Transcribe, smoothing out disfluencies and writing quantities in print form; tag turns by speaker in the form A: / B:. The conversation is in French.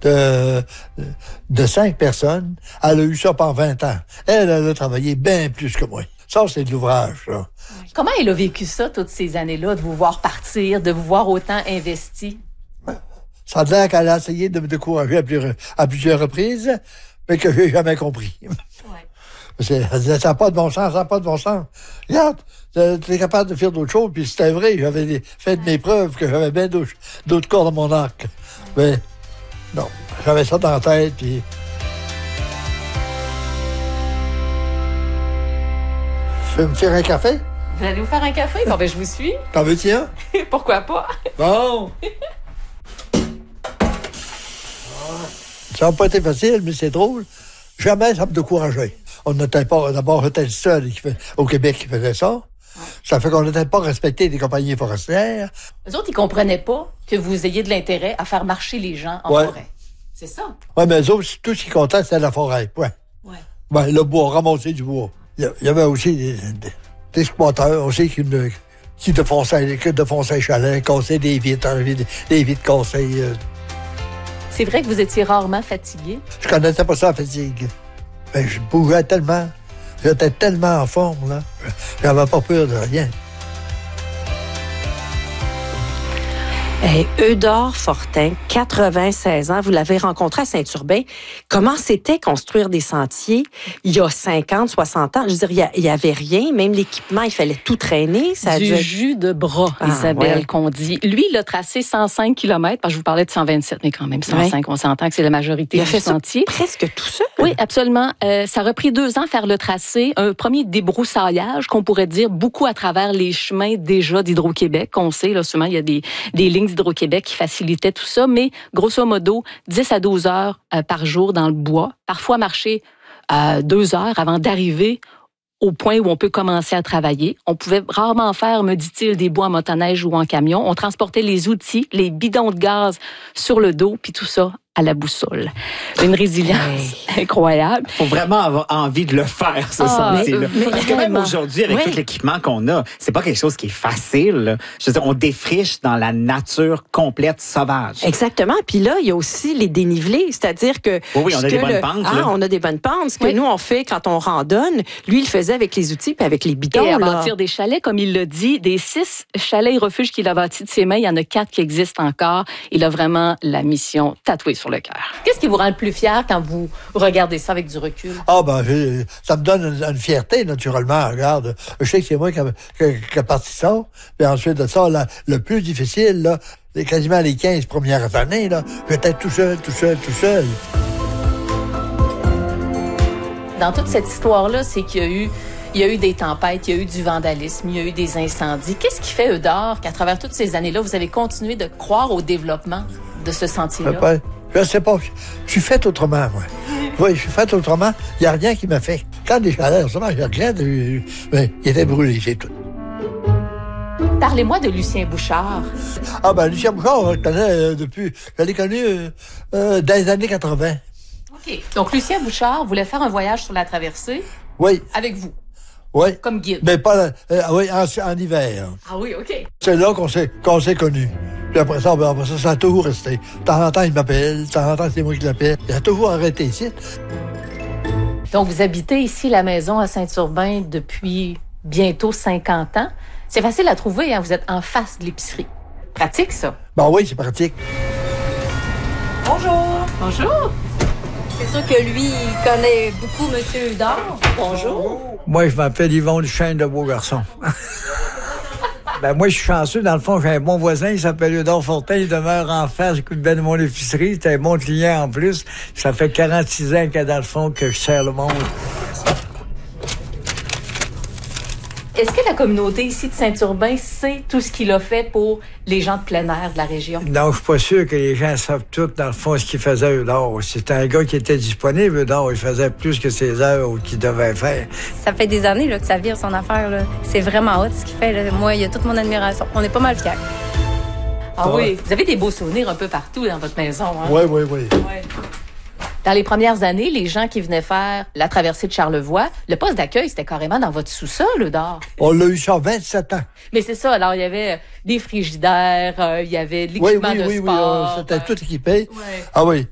A: de 5 personnes. Elle a eu ça pendant 20 ans. Elle a travaillé bien plus que moi. Ça, c'est de l'ouvrage, ça.
B: Comment elle a vécu ça, toutes ces années-là, de vous voir partir, de vous voir autant investi?
A: Ça a l'air qu'elle a essayé de me décourager à plusieurs reprises, mais que j'ai jamais compris. Ouais. Elle disait, ça n'a pas de bon sens, ça n'a pas de bon sens. Regarde, t'es capable de faire d'autres choses, puis c'était vrai, j'avais fait mes preuves que j'avais bien d'autres cordes à mon arc. Mais non, j'avais ça dans la tête, puis... Je vais me faire un café?
B: Vous allez vous faire un café? Bon, ben, je vous suis.
A: T'en veux-tu un?
B: Pourquoi pas?
A: Bon! Ça n'a pas été facile, mais c'est drôle. Jamais ça me décourageait. On n'était pas, d'abord, j'étais le seul au Québec qui faisait ça. Ça fait qu'on n'était pas respecté des compagnies forestières.
B: Eux autres, ils comprenaient pas que vous ayez de l'intérêt à faire marcher les gens en forêt. C'est ça?
A: Oui, mais eux autres, tout ce qui comptait, c'était la forêt. Ouais. Ben, le bois, ramasser du bois. Il y avait aussi des squatteurs aussi qui défonçaient les chalets, cassaient des vitres, des vitres cassées.
B: C'est vrai que vous étiez rarement fatigué?
A: Je connaissais pas ça, la fatigue. Ben, je bougeais tellement. J'étais tellement en forme, là. J'avais pas peur de rien.
C: Eudore Fortin, 96 ans, vous l'avez rencontré à Saint-Urbain. Comment c'était construire des sentiers il y a 50, 60 ans? Je veux dire, il y avait rien, même l'équipement, il fallait tout traîner. Ça
B: du jus de bras, Isabelle, qu'on dit. Lui, il a tracé 105 km, parce que je vous parlais de 127, mais quand même 105, on s'entend que c'est la majorité du sentier.
C: Il a fait ça presque tout seul.
B: Oui, absolument. Ça a repris 2 ans faire le tracé. Un premier débroussaillage, qu'on pourrait dire, beaucoup à travers les chemins déjà d'Hydro-Québec. On sait, là, souvent, il y a des lignes d'Hydro-Québec qui facilitaient tout ça, mais grosso modo, 10 à 12 heures par jour dans le bois. Parfois marcher 2 heures avant d'arriver au point où on peut commencer à travailler. On pouvait rarement faire, me dit-il, des bois en motoneige ou en camion. On transportait les outils, les bidons de gaz sur le dos, puis tout ça à la boussole. Une résilience incroyable.
D: Faut vraiment avoir envie de le faire, ce sentier-là. Parce que même aujourd'hui, avec tout l'équipement qu'on a, c'est pas quelque chose qui est facile. Je veux dire, on défriche dans la nature complète, sauvage.
C: Exactement. Puis là, il y a aussi les dénivelés. C'est-à-dire que...
D: Oui, on a des bonnes pentes.
C: On a des bonnes pentes. Ce que nous, on fait quand on randonne, lui, il le faisait avec les outils puis avec les bidons.
B: Et à bâtir des chalets, comme il l'a dit, des 6 chalets et refuges qu'il a bâtis de ses mains, il y en a 4 qui existent encore. Il a vraiment la mission tatouée sur le cœur. Qu'est-ce qui vous rend le plus fier quand vous regardez ça avec du recul?
A: Ah, ben, ça me donne une fierté, naturellement. Regarde, je sais que c'est moi qui a parti ça. Puis ensuite de ça, là, le plus difficile, là, quasiment les 15 premières années, là, j'étais tout seul.
B: Dans toute cette histoire-là, c'est qu'il y a eu des tempêtes, il y a eu du vandalisme, il y a eu des incendies. Qu'est-ce qui fait, Eudore, qu'à travers toutes ces années-là, vous avez continué de croire au développement de ce sentier-là?
A: Je sais pas. Je suis fait autrement, moi. Oui, je suis fait autrement. Il n'y a rien qui m'a fait. Quand les chalets, je regrette, mais il était brûlé, c'est tout.
B: Parlez-moi de Lucien Bouchard.
A: Ah, ben, Lucien Bouchard, je l'ai connu dans les années 80.
B: OK. Donc, Lucien Bouchard voulait faire un voyage sur la traversée.
A: Oui.
B: Avec vous.
A: Oui.
B: Comme guide.
A: Mais pas, oui, en hiver.
B: Ah oui, OK.
A: C'est là qu'on s'est connus. Puis après ça, ça a toujours resté. De temps en temps, il m'appelle. De temps en temps, c'est moi qui l'appelle. Il a toujours arrêté ici.
B: Donc, vous habitez ici, la maison à Saint-Urbain, depuis bientôt 50 ans. C'est facile à trouver, hein? Vous êtes en face de l'épicerie. Pratique, ça?
A: Ben oui, c'est pratique.
E: Bonjour.
B: Bonjour.
E: C'est sûr que lui, il connaît beaucoup M. Eudore.
B: Bonjour.
F: Moi, je m'appelle Yvon Duchesne de Beaugarçon. Ben, moi, je suis chanceux. Dans le fond, j'ai un bon voisin, il s'appelle Eudore Fortin. Il demeure en face, j'écoute bien de mon épicerie. C'est un bon client en plus. Ça fait 46 ans que, dans le fond, que je sers le monde.
B: Est-ce que la communauté ici de Saint-Urbain sait tout ce qu'il a fait pour les gens de plein air de la région?
F: Non, je suis pas sûr que les gens savent tout, dans le fond, ce qu'il faisait Eudore. C'était un gars qui était disponible, Eudore. Il faisait plus que ses heures qu'il devait faire.
E: Ça fait des années là, que ça vire son affaire. Là. C'est vraiment hot ce qu'il fait. Là. Moi, il y a toute mon admiration. On est pas mal fiers.
B: Ah oui, vous avez des beaux souvenirs un peu partout dans votre maison. Hein?
A: Oui.
B: Ouais. Dans les premières années, les gens qui venaient faire la traversée de Charlevoix, le poste d'accueil, c'était carrément dans votre sous-sol, Eudore.
A: On l'a eu ça 27 ans.
B: Mais c'est ça, alors il y avait des frigidaires, il y avait de l'équipement de sport.
A: Oui, c'était tout équipé.
B: Ouais.
A: Ah oui,